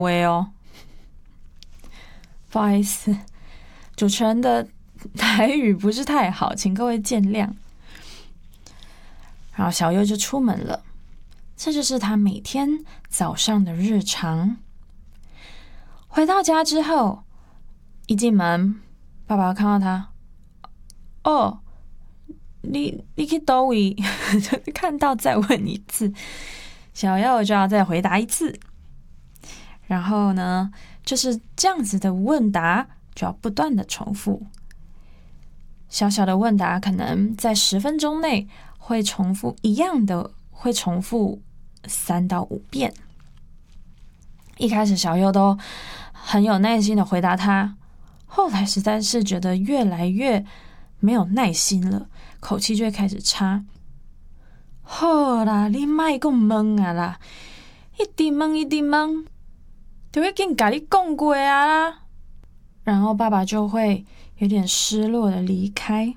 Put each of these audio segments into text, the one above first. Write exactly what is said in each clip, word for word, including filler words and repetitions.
喂哦，不好意思，主持人的台语不是太好，请各位见谅。然后小优就出门了，这就是他每天早上的日常。回到家之后，一进门，爸爸看到他，哦，你你去哪里？看到再问一次，小优就要再回答一次。然后呢，就是这样子的问答就要不断的重复。小小的问答可能在十分钟内会重复一样的，会重复三到五遍。一开始小优都很有耐心的回答他，后来实在是觉得越来越没有耐心了，口气就会开始差。好啦，你莫讲问啊啦，一直问一直问，就已经跟你讲过啊啦。然后爸爸就会有点失落的离开。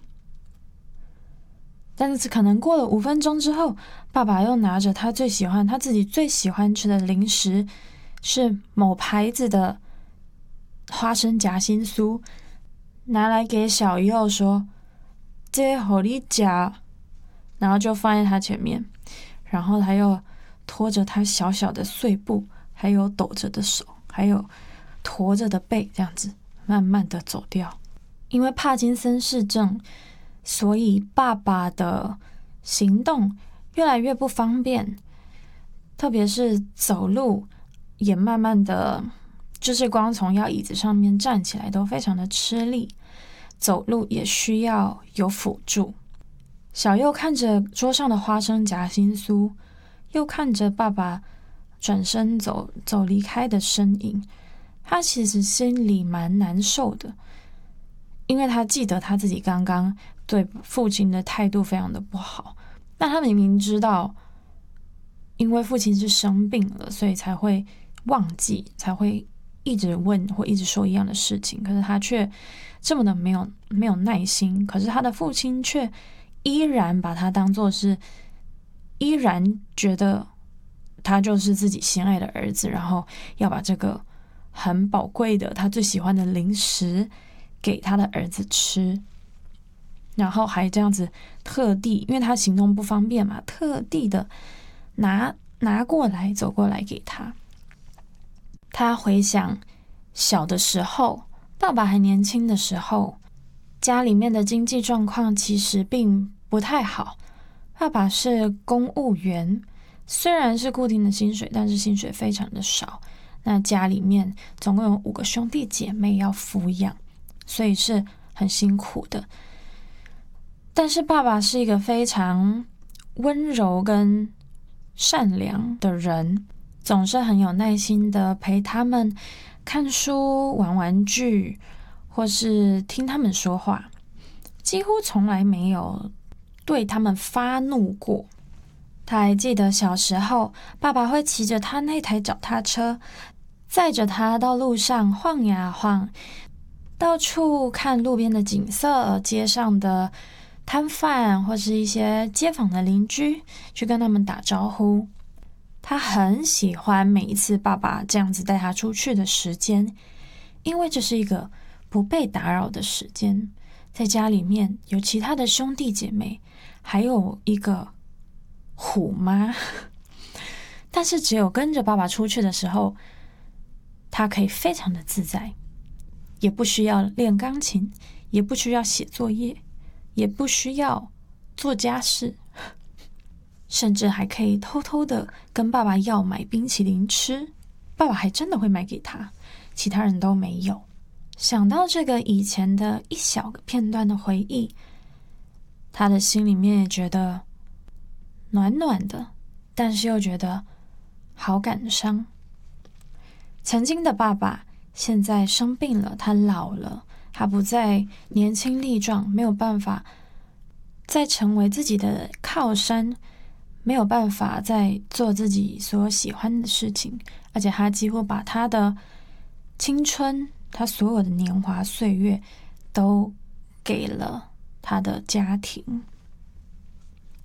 但是可能过了五分钟之后，爸爸又拿着他最喜欢、他自己最喜欢吃的零食，是某牌子的花生夹心酥，拿来给小佑说：“这给你吃。”然后就放在他前面，然后他又拖着他小小的碎步，还有抖着的手，还有驼着的背，这样子慢慢的走掉。因为帕金森氏症，所以爸爸的行动越来越不方便，特别是走路也慢慢的，就是光从要椅子上面站起来都非常的吃力，走路也需要有辅助。小佑看着桌上的花生夹心酥，又看着爸爸转身走走离开的身影，他其实心里蛮难受的，因为他记得他自己刚刚对父亲的态度非常的不好，但他明明知道因为父亲是生病了，所以才会忘记，才会一直问或一直说一样的事情，可是他却这么的没有没有耐心，可是他的父亲却依然把他当作是，依然觉得他就是自己心爱的儿子，然后要把这个很宝贵的他最喜欢的零食给他的儿子吃，然后还这样子特地，因为他行动不方便嘛，特地的拿拿过来走过来给他。他回想小的时候，爸爸还年轻的时候，家里面的经济状况其实并不太好。爸爸是公务员，虽然是固定的薪水，但是薪水非常的少。那家里面总共有五个兄弟姐妹要抚养，所以是很辛苦的。但是爸爸是一个非常温柔跟善良的人，总是很有耐心的陪他们看书、玩玩具，或是听他们说话，几乎从来没有对他们发怒过。他还记得小时候，爸爸会骑着他那台脚踏车，载着他到路上晃呀晃，到处看路边的景色，街上的摊贩或是一些街坊的邻居，去跟他们打招呼。他很喜欢每一次爸爸这样子带他出去的时间，因为这是一个不被打扰的时间。在家里面有其他的兄弟姐妹，还有一个虎妈，但是只有跟着爸爸出去的时候，他可以非常的自在，也不需要练钢琴，也不需要写作业，也不需要做家事，甚至还可以偷偷的跟爸爸要买冰淇淋吃，爸爸还真的会买给他，其他人都没有。想到这个以前的一小个片段的回忆，他的心里面也觉得暖暖的，但是又觉得好感伤。曾经的爸爸现在生病了，他老了，他不再年轻力壮，没有办法再成为自己的靠山，没有办法再做自己所喜欢的事情，而且他几乎把他的青春，他所有的年华岁月都给了他的家庭。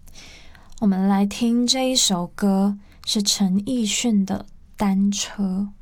我们来听这一首歌，是陈奕迅的《单车》。